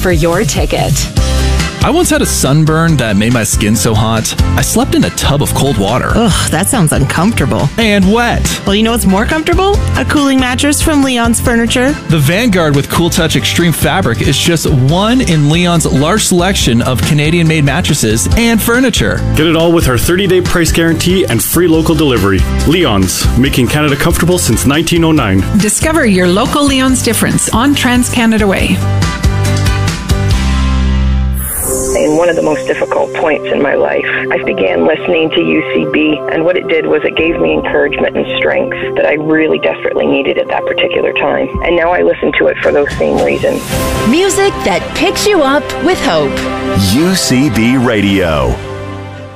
for your ticket. I once had a sunburn that made my skin so hot, I slept in a tub of cold water. Ugh, that sounds uncomfortable. And wet. Well, you know what's more comfortable? A cooling mattress from Leon's Furniture. The Vanguard with Cool Touch Extreme Fabric is just one in Leon's large selection of Canadian-made mattresses and furniture. Get it all with our 30-day price guarantee and free local delivery. Leon's, making Canada comfortable since 1909. Discover your local Leon's difference on Trans-Canada Way. In one of the most difficult points in my life, I began listening to UCB, and what it did was it gave me encouragement and strength that I really desperately needed at that particular time. And now I listen to it for those same reasons. Music that picks you up with hope. UCB Radio.